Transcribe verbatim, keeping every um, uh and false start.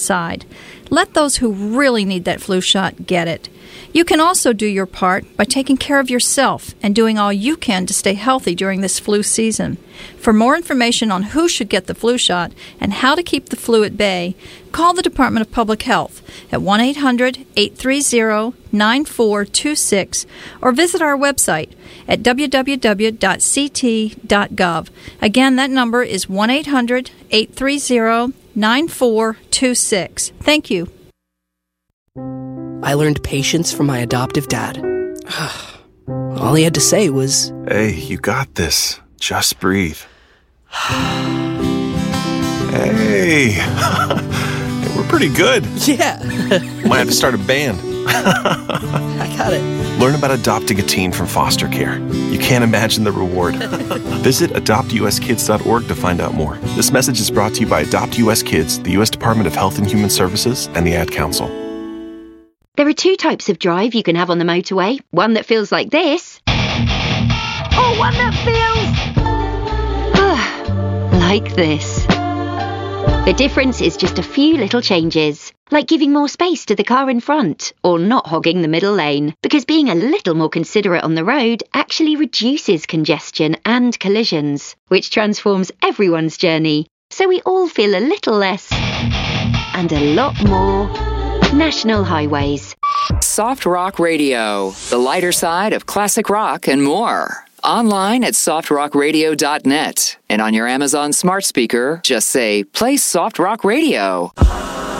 side. Let those who really need that flu shot get it. You can also do your part by taking care of yourself and doing all you can to stay healthy during this flu season. For more information on who should get the flu shot and how to keep the flu at bay, call the Department of Public Health at one eight hundred, eight three zero, nine four two six or visit our website at w w w dot c t dot gov. Again, that number is one eight hundred, eight three zero, nine four two six. Thank you. I learned patience from my adoptive dad. All he had to say was, "Hey, you got this. Just breathe." Hey, we're pretty good. Yeah. Might have to start a band. I got it. Learn about adopting a teen from foster care. You can't imagine the reward. Visit adopt u s kids dot org to find out more. This message is brought to you by Adopt U S Kids, the U S Department of Health and Human Services, and the Ad Council. There are two types of drive you can have on the motorway. One that feels like this. Or one that feels... like this. The difference is just a few little changes, like giving more space to the car in front, or not hogging the middle lane, because being a little more considerate on the road actually reduces congestion and collisions, which transforms everyone's journey, so we all feel a little less, and a lot more, National Highways. Soft Rock Radio, the lighter side of classic rock and more. Online at soft rock radio dot net. And on your Amazon smart speaker, just say, play Soft Rock Radio.